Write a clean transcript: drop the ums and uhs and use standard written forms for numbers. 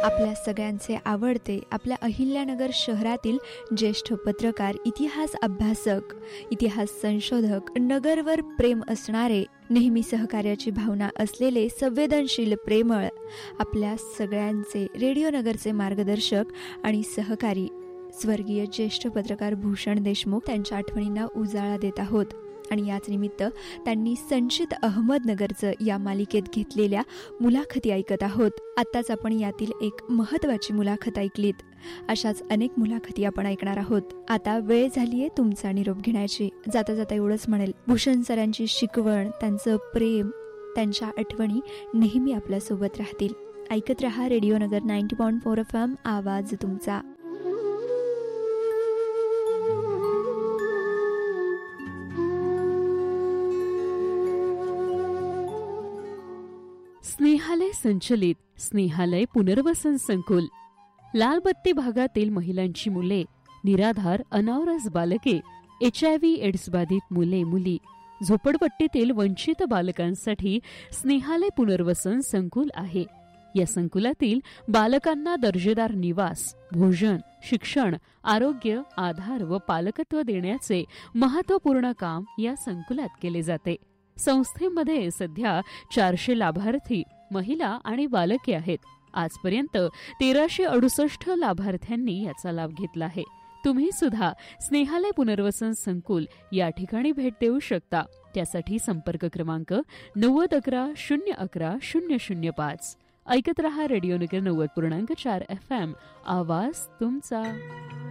आपल्या सगळ्यांचे आवडते, आपल्या अहिल्यानगर शहरातील ज्येष्ठ पत्रकार, इतिहास अभ्यासक, इतिहास संशोधक, नगरवर प्रेम असणारे, नेहमी सहकार्याची भावना असलेले, संवेदनशील, प्रेमळ, आपल्या सगळ्यांचे रेडिओ नगरचे मार्गदर्शक आणि सहकारी स्वर्गीय ज्येष्ठ पत्रकार भूषण देशमुख त्यांच्या आठवणींना उजाळा देत आहोत. आणि याच निमित्त त्यांनी संचित अहमदनगरचं या मालिकेत घेतलेल्या मुलाखती ऐकत आहोत. आत्ताच आपण यातील एक महत्त्वाची मुलाखत ऐकलीत. अशाच अनेक मुलाखती आपण ऐकणार आहोत. आता वेळ झालीये तुमचा निरोप घेण्याची. जाता जाता एवढंच म्हणेल, भूषण सरांची शिकवण, त्यांचं प्रेम, त्यांच्या आठवणी नेहमी आपल्यासोबत राहतील. ऐकत रहा रेडिओ नगर 90.4 FM, आवाज तुमचा. स्नेहालय संचलित स्नेहालय पुनर्वसन संकुल. लालबत्ती भागातील महिलांची मुले, निराधार अनावरस बालके, HIV एड्स बाधित मुले मुली, झोपडपट्टीतील वंचित बालकांसाठी स्नेहालय पुनर्वसन संकुल आहे. या संकुलातील बालकांना दर्जेदार निवास, भोजन, शिक्षण, आरोग्य, आधार व पालकत्व देण्याचे महत्त्वपूर्ण काम या संकुलात केले जाते. संस्थेमध्ये सध्या 400 लाभार्थी महिला आणि बालके आहेत. आजपर्यंत 1368 लाभार्थ्यांनी याचा लाभ घेतला आहे. तुम्ही सुद्धा स्नेहालय पुनर्वसन संकुल या ठिकाणी भेट देऊ शकता. त्यासाठी संपर्क क्रमांक 9011-011-005. ऐकत रहा रेडिओ नगर 90.4 FM, आवाज तुमचा.